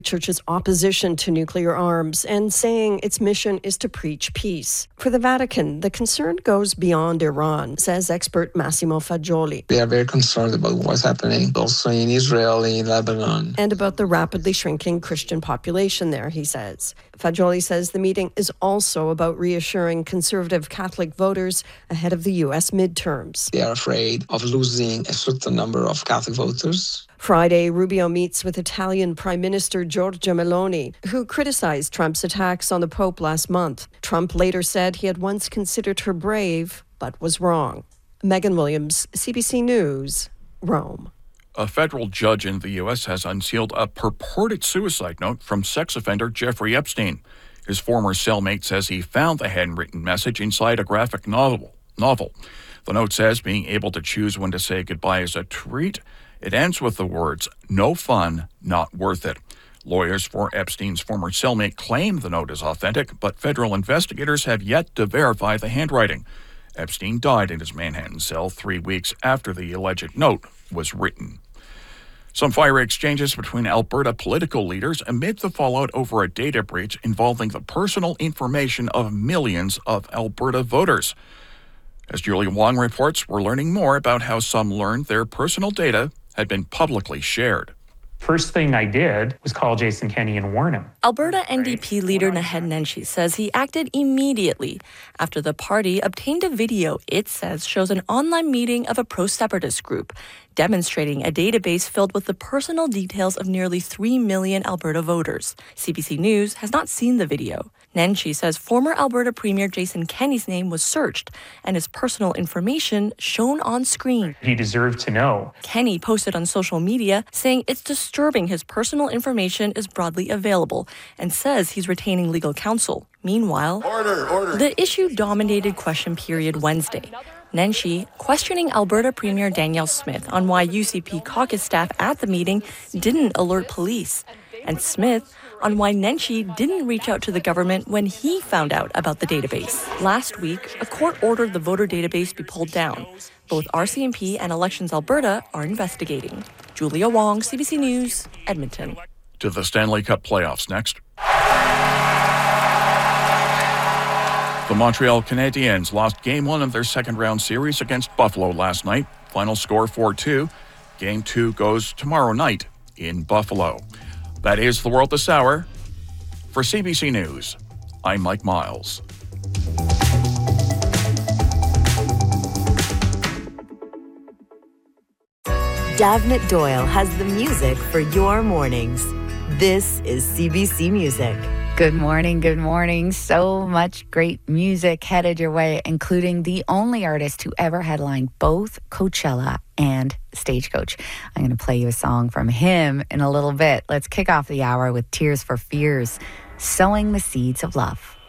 Church's opposition to nuclear arms and saying its mission is to preach peace. For the Vatican, the concern goes beyond Iran, says expert Massimo Fagioli. We are very concerned about what's happening also in Israel, in Lebanon. And about the rapidly shrinking Christian population there, he says. Fagioli says the meeting is also about reassuring conservative Catholic voters ahead of the U.S. midterms. They are afraid of losing a certain number of Catholic voters. Friday, Rubio meets with Italian Prime Minister Giorgia Meloni, who criticized Trump's attacks on the Pope last month. Trump later said he had once considered her brave, but was wrong. Megan Williams, CBC News, Rome. A federal judge in the U.S. has unsealed a purported suicide note from sex offender Jeffrey Epstein. His former cellmate says he found the handwritten message inside a graphic novel. The note says being able to choose when to say goodbye is a treat. It ends with the words, "No fun, not worth it." Lawyers for Epstein's former cellmate claim the note is authentic, but federal investigators have yet to verify the handwriting. Epstein died in his Manhattan cell 3 weeks after the alleged note was written. Some fiery exchanges between Alberta political leaders amid the fallout over a data breach involving the personal information of millions of Alberta voters. As Julia Wong reports, we're learning more about how some learned their personal data had been publicly shared. First thing I did was call Jason Kenney and warn him. Alberta NDP leader Naheed Nenshi says he acted immediately after the party obtained a video it says shows an online meeting of a pro-separatist group demonstrating a database filled with the personal details of nearly 3 million Alberta voters. CBC News has not seen the video. Nenshi says former Alberta Premier Jason Kenney's name was searched and his personal information shown on screen. He deserved to know. Kenney posted on social media saying it's disturbing his personal information is broadly available and says he's retaining legal counsel. Meanwhile, order. The issue dominated question period Wednesday. Nenshi questioning Alberta Premier Danielle Smith on why UCP caucus staff at the meeting didn't alert police, and Smith on why Nenshi didn't reach out to the government when he found out about the database. Last week, a court ordered the voter database be pulled down. Both RCMP and Elections Alberta are investigating. Julia Wong, CBC News, Edmonton. To the Stanley Cup playoffs next. The Montreal Canadiens lost Game 1 of their second-round series against Buffalo last night. Final score 4-2. Game 2 goes tomorrow night in Buffalo. That is the world this hour. For CBC News, I'm Mike Miles. Davnit Doyle has the music for your mornings. This is CBC Music. Good morning, good morning. So much great music headed your way, including the only artist who ever headlined both Coachella and Stagecoach. I'm going to play you a song from him in a little bit. Let's kick off the hour with Tears for Fears, Sowing the Seeds of Love.